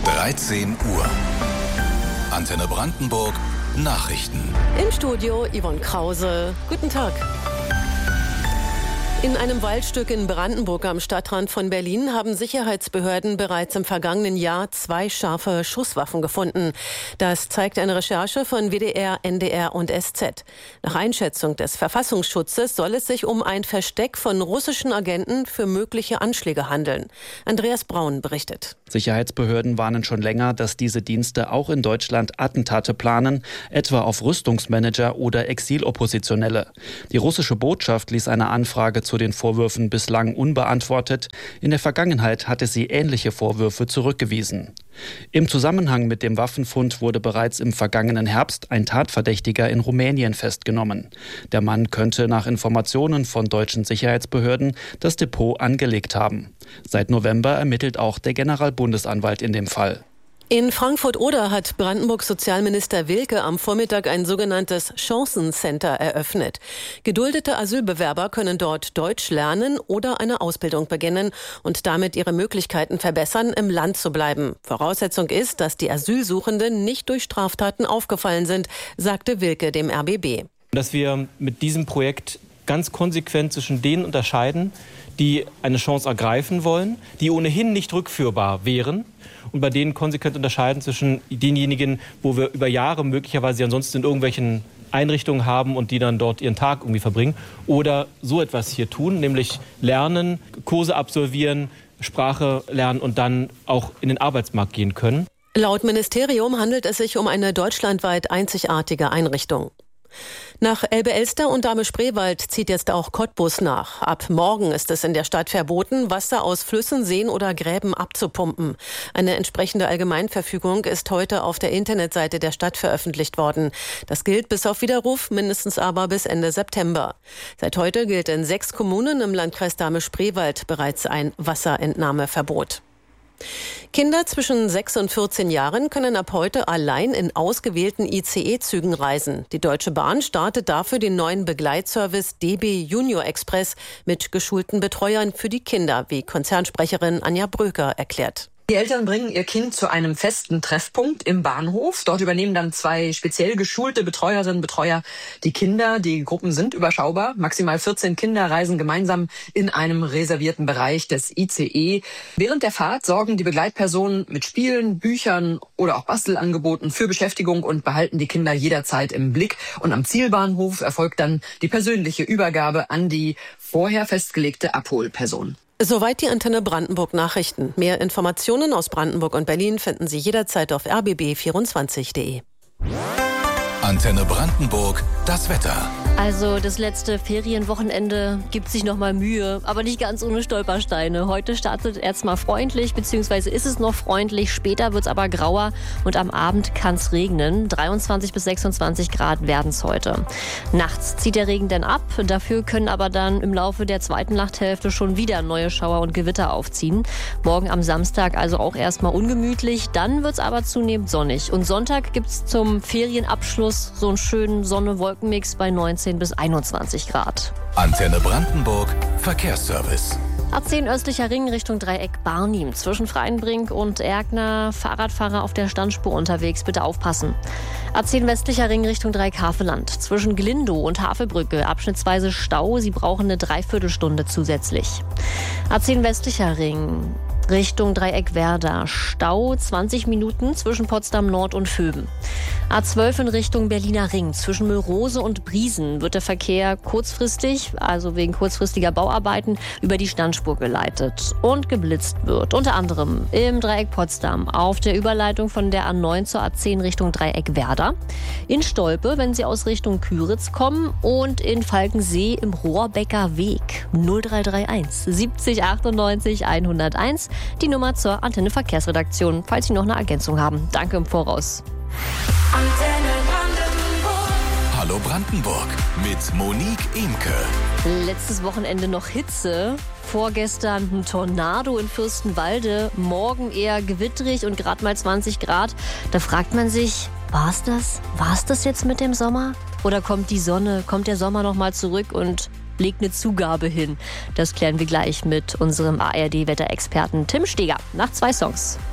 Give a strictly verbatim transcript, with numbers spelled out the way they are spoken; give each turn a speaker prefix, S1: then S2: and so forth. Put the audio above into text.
S1: dreizehn Uhr. Antenne Brandenburg Nachrichten.
S2: Im Studio Yvonne Krause. Guten Tag. In einem Waldstück in Brandenburg am Stadtrand von Berlin haben Sicherheitsbehörden bereits im vergangenen Jahr zwei scharfe Schusswaffen gefunden. Das zeigt eine Recherche von W D R, N D R und S Z. Nach Einschätzung des Verfassungsschutzes soll es sich um ein Versteck von russischen Agenten für mögliche Anschläge handeln. Andreas Braun berichtet.
S3: Sicherheitsbehörden warnen schon länger, dass diese Dienste auch in Deutschland Attentate planen, etwa auf Rüstungsmanager oder Exiloppositionelle. Die russische Botschaft ließ eine Anfrage zu den Vorwürfen bislang unbeantwortet. In der Vergangenheit hatte sie ähnliche Vorwürfe zurückgewiesen. Im Zusammenhang mit dem Waffenfund wurde bereits im vergangenen Herbst ein Tatverdächtiger in Rumänien festgenommen. Der Mann könnte nach Informationen von deutschen Sicherheitsbehörden das Depot angelegt haben. Seit November ermittelt auch der Generalbundesanwalt in dem Fall.
S2: In Frankfurt-Oder hat Brandenburgs Sozialminister Wilke am Vormittag ein sogenanntes Chancencenter eröffnet. Geduldete Asylbewerber können dort Deutsch lernen oder eine Ausbildung beginnen und damit ihre Möglichkeiten verbessern, im Land zu bleiben. Voraussetzung ist, dass die Asylsuchenden nicht durch Straftaten aufgefallen sind, sagte Wilke dem R B B.
S4: Dass wir mit diesem Projekt ganz konsequent zwischen denen unterscheiden, die eine Chance ergreifen wollen, die ohnehin nicht rückführbar wären, und bei denen konsequent unterscheiden zwischen denjenigen, wo wir über Jahre möglicherweise ansonsten in irgendwelchen Einrichtungen haben und die dann dort ihren Tag irgendwie verbringen, oder so etwas hier tun, nämlich lernen, Kurse absolvieren, Sprache lernen und dann auch in den Arbeitsmarkt gehen können.
S2: Laut Ministerium handelt es sich um eine deutschlandweit einzigartige Einrichtung. Nach Elbe-Elster und Dahme-Spreewald zieht jetzt auch Cottbus nach. Ab morgen ist es in der Stadt verboten, Wasser aus Flüssen, Seen oder Gräben abzupumpen. Eine entsprechende Allgemeinverfügung ist heute auf der Internetseite der Stadt veröffentlicht worden. Das gilt bis auf Widerruf, mindestens aber bis Ende September. Seit heute gilt in sechs Kommunen im Landkreis Dahme-Spreewald bereits ein Wasserentnahmeverbot. Kinder zwischen sechs und vierzehn Jahren können ab heute allein in ausgewählten I C E-Zügen reisen. Die Deutsche Bahn startet dafür den neuen Begleitservice D B Junior Express mit geschulten Betreuern für die Kinder, wie Konzernsprecherin Anja Bröker erklärt.
S5: Die Eltern bringen ihr Kind zu einem festen Treffpunkt im Bahnhof. Dort übernehmen dann zwei speziell geschulte Betreuerinnen und Betreuer die Kinder. Die Gruppen sind überschaubar. Maximal vierzehn Kinder reisen gemeinsam in einem reservierten Bereich des I C E. Während der Fahrt sorgen die Begleitpersonen mit Spielen, Büchern oder auch Bastelangeboten für Beschäftigung und behalten die Kinder jederzeit im Blick. Und am Zielbahnhof erfolgt dann die persönliche Übergabe an die vorher festgelegte Abholperson.
S2: Soweit die Antenne Brandenburg Nachrichten. Mehr Informationen aus Brandenburg und Berlin finden Sie jederzeit auf r b b vierundzwanzig punkt de.
S1: Antenne Brandenburg, das Wetter.
S6: Also das letzte Ferienwochenende gibt sich noch mal Mühe, aber nicht ganz ohne Stolpersteine. Heute startet erstmal freundlich, beziehungsweise ist es noch freundlich. Später wird es aber grauer und am Abend kann es regnen. dreiundzwanzig bis sechsundzwanzig Grad werden es heute. Nachts zieht der Regen dann ab. Dafür können aber dann im Laufe der zweiten Nachthälfte schon wieder neue Schauer und Gewitter aufziehen. Morgen am Samstag also auch erstmal ungemütlich. Dann wird es aber zunehmend sonnig. Und Sonntag gibt es zum Ferienabschluss so einen schönen Sonne-Wolken-Mix bei neunzehn bis einundzwanzig Grad.
S1: Antenne Brandenburg Verkehrsservice.
S6: A zehn östlicher Ring Richtung Dreieck Barnim. Zwischen Freienbrink und Erkner Fahrradfahrer auf der Standspur unterwegs. Bitte aufpassen. A zehn westlicher Ring Richtung Dreieck Havelland. Zwischen Glindow und Havelbrücke abschnittsweise Stau. Sie brauchen eine Dreiviertelstunde zusätzlich. A zehn westlicher Ring Richtung Dreieck Werder. Stau zwanzig Minuten zwischen Potsdam Nord und Vöben. A zwölf in Richtung Berliner Ring. Zwischen Mölrose und Briesen wird der Verkehr kurzfristig, also wegen kurzfristiger Bauarbeiten, über die Standspur geleitet und geblitzt wird. Unter anderem im Dreieck Potsdam auf der Überleitung von der A neun zur A zehn Richtung Dreieck Werder. In Stolpe, wenn Sie aus Richtung Küritz kommen, und in Falkensee im Rohrbecker Weg. null drei drei eins siebzig achtundneunzig hunderteins. Die Nummer zur Antenne Verkehrsredaktion, falls Sie noch eine Ergänzung haben. Danke im Voraus.
S1: Antenne Brandenburg. Hallo Brandenburg mit Monique Emke.
S6: Letztes Wochenende noch Hitze. Vorgestern ein Tornado in Fürstenwalde. Morgen eher gewitterig und gerade mal zwanzig Grad. Da fragt man sich, war's das? War's das jetzt mit dem Sommer? Oder kommt die Sonne, kommt der Sommer noch mal zurück und legt eine Zugabe hin? Das klären wir gleich mit unserem A R D-Wetterexperten Tim Steger nach zwei Songs.